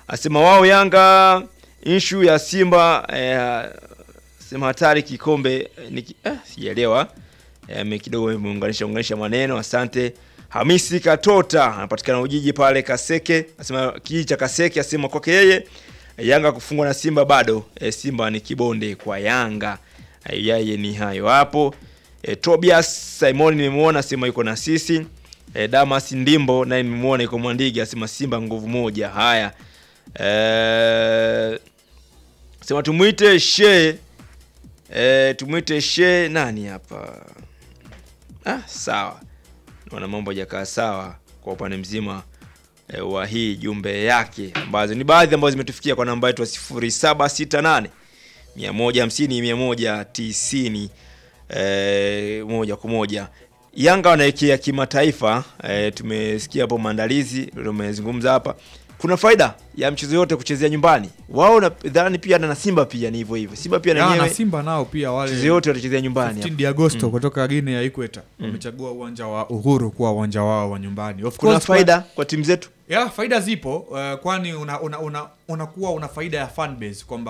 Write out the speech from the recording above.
Asema wao Yanga issue ya Simba sema hatari kikombe sijaelewa. Kidogo imeunganisha maneno. Asante. Hamisi Katota anapatikana Ujiji pale Kaseke. Asema kijiji cha Kaseke, asema kwake yeye Yanga kufungwa na Simba bado. Simba ni kibonde kwa Yanga. Yeye ni hayo hapo. Tobias Simon nimemuona asema yuko na sisi. Damas Ndimbo naye nimemuona yuko Mwandigi asema Simba nguvu moja. Haya. Sema tumuite She nani hapa? Sawa. Naona mambo hajakaa sawa kwa upande mzima wa hii jumbe yake ambazo ni baadhi ambazo zimetufikia kwa namba yetu ya 0768 150 190 moja kwa moja. Yanga wanaelekea kimataifa. Tumesikia hapo maandalizi tumezungumza hapa. Kuna faida ya mchezo yote kuchezea nyumbani. Wao nadhani pia na Simba pia ni hivyo hivyo. Simba pia na wenyewe. Na Simba nao pia wale mchezo yote watachezea nyumbani. 15 Agosto kutoka Guinea ya Equator. Wamechagua uwanja wa Uhuru kuwa uwanja wao wa nyumbani. Of course kuna faida kwa timu zetu. Faida zipo kwani unakuwa una faida ya fan base kwamba